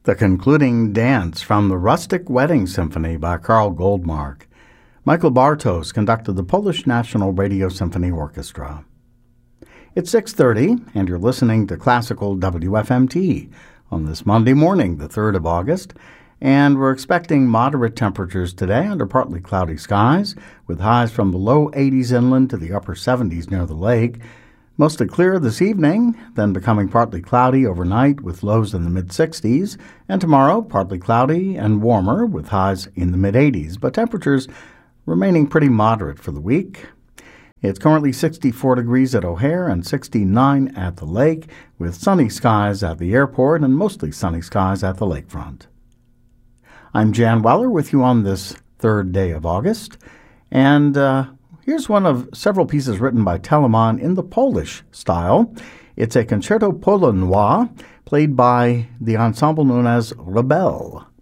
The concluding dance from the Rustic Wedding Symphony by Karl Goldmark. Michael Bartos conducted the Polish National Radio Symphony Orchestra. It's 6:30, and you're listening to Classical WFMT on this Monday morning, the 3rd of August, and we're expecting moderate temperatures today under partly cloudy skies, with highs from the low 80s inland to the upper 70s near the lake. Mostly clear this evening, then becoming partly cloudy overnight with lows in the mid-60s, and tomorrow partly cloudy and warmer with highs in the mid-80s, but temperatures remaining pretty moderate for the week. It's currently 64 degrees at O'Hare and 69 at the lake, with sunny skies at the airport and mostly sunny skies at the lakefront. I'm Jan Weller with you on this 3rd day of August, and here's one of several pieces written by Telemann in the Polish style. It's a concerto polonois played by the ensemble known as Rebel.